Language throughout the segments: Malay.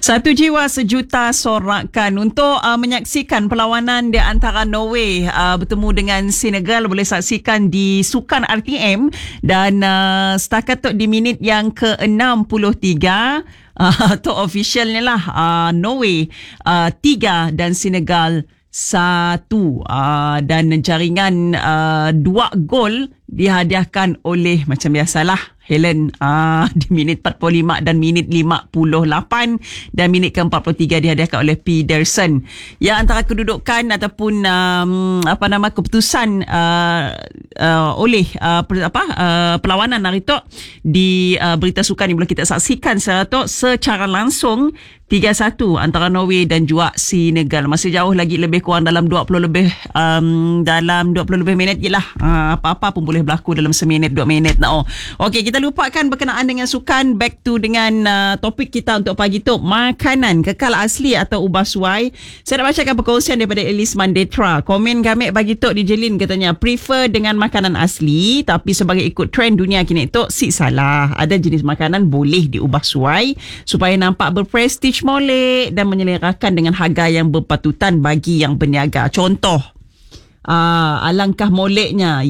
Satu jiwa sejuta sorakan untuk menyaksikan perlawanan di antara Norway bertemu dengan Senegal. Boleh saksikan di Sukan RTM dan setakat tu di minit yang ke-63 tu officialnya lah, Norway 3 dan Senegal 1, dan jaringan 2 gol dihadiahkan oleh macam biasalah Helen di minit 45 dan minit 58 dan minit ke-43 dihadiahkan oleh Pedersen. Yang antara kedudukan ataupun keputusan oleh perlawanan hari tu di berita sukan yang boleh kita saksikan secara langsung 3-1 antara Norway dan juga Senegal. Masih jauh lagi, lebih kurang dalam 20 lebih minit je lah. Apa-apa pun boleh berlaku dalam seminit 2 minit. Okey, kita lupakan berkenaan dengan sukan. Back to dengan topik kita untuk pagi tu, makanan kekal asli atau ubah suai. Saya nak bacakan perkongsian daripada Elis Mandetra. Komen kami pagi tu di Jelin, katanya prefer dengan makanan asli, tapi sebagai ikut trend dunia kini tu si salah. Ada jenis makanan boleh diubah suai supaya nampak berprestij molek dan menyelerakan dengan harga yang berpatutan bagi yang berniaga. Contoh, alangkah moleknya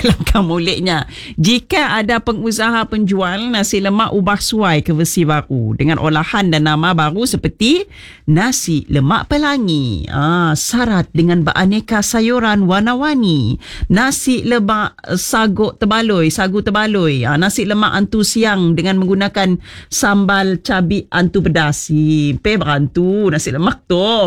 jika ada pengusaha penjual nasi lemak ubah suai ke versi baru dengan olahan dan nama baru seperti nasi lemak pelangi, syarat dengan beraneka sayuran warna-warni, nasi lemak sagu terbaloi, nasi lemak antu siang dengan menggunakan sambal cabai antu pedas. Simpe berantu nasi lemak tu.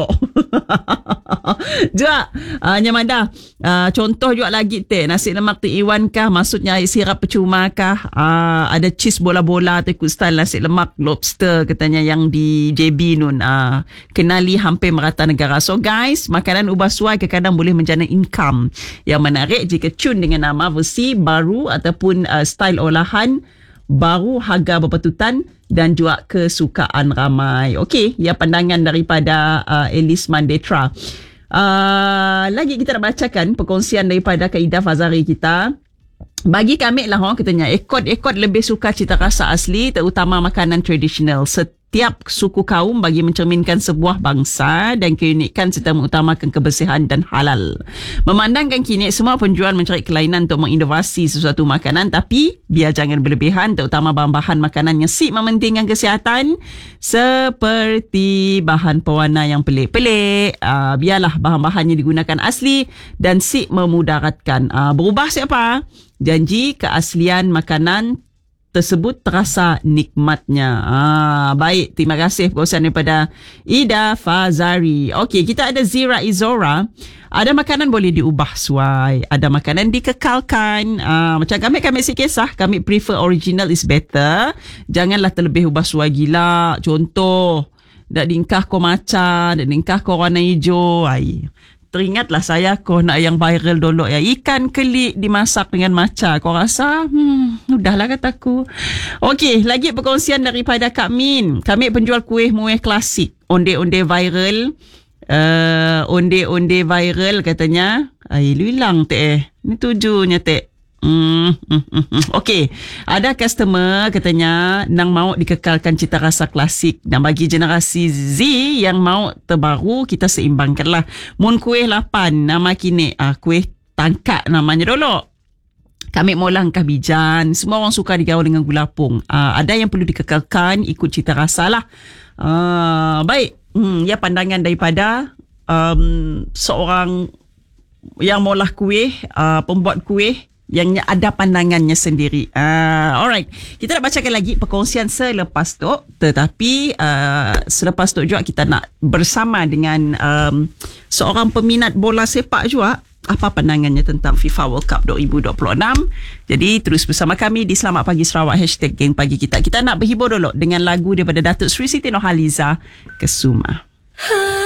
Juga Nyamada, contoh juga lagi nasi lemak tu iwan kah, maksudnya air sirap percuma kah, ada cheese bola-bola tu ikut style nasi lemak lobster katanya yang di JB nun, kenali hampir merata negara. So guys, makanan ubah suai kadang boleh menjana income yang menarik jika cun dengan nama versi baru ataupun style olahan baru, harga berpatutan dan juga kesukaan ramai. Okey, ya pandangan daripada Elis Mandetra. Lagi kita nak bacakan perkongsian daripada Kak Ida Fazari kita. Bagi kami lah katanya, ekor lebih suka cita rasa asli, terutama makanan tradisional. Setiap suku kaum bagi mencerminkan sebuah bangsa dan keunikan serta mengutamakan kebersihan dan halal. Memandangkan kini semua penjual mencari kelainan untuk menginovasi sesuatu makanan, tapi biar jangan berlebihan, terutama bahan-bahan makanan yang sip mementingkan kesihatan seperti bahan pewarna yang pelik-pelik. Biarlah bahan-bahannya digunakan asli dan sip memudaratkan. Berubah siapa? Janji keaslian makanan tersebut terasa nikmatnya. Baik, terima kasih perkongsian daripada Ida Fazari. Okey, kita ada Zira Izora. Ada makanan boleh diubah suai, ada makanan dikekalkan. Macam kami si kisah, kami prefer original is better. Janganlah terlebih ubah suai gila. Contoh, dak dingkah ko maca, dak dingkah ko warna hijau. Teringatlah saya kau nak yang viral dulu ya, ikan kelik dimasak dengan maca. Kau rasa udahlah kataku. Okey, lagi perkongsian daripada Kak Min. Kami penjual kuih muih klasik, onde-onde viral. Onde-onde viral katanya. Lu hilang ni tujunya Okey, ada customer katanya nang mau dikekalkan cita rasa klasik, dan bagi generasi Z yang mau terbaru, kita seimbangkanlah. Mun kuih 8 nama kini kuih tangkak namanya dulu. Kami mau langkah bijan. Semua orang suka digaul dengan gula pung. Ada yang perlu dikekalkan ikut cita rasa lah. Baik, ya pandangan daripada seorang yang maulah kuih, pembuat kuih yang ada pandangannya sendiri. Alright, kita nak bacakan lagi perkongsian selepas tu. Tetapi selepas tu juga kita nak bersama dengan seorang peminat bola sepak juga, apa pandangannya tentang FIFA World Cup 2026. Jadi terus bersama kami di Selamat Pagi Sarawak, #Geng Pagi Kita. Kita nak berhibur dulu dengan lagu daripada Datuk Sri Siti Nurhaliza, Kesuma.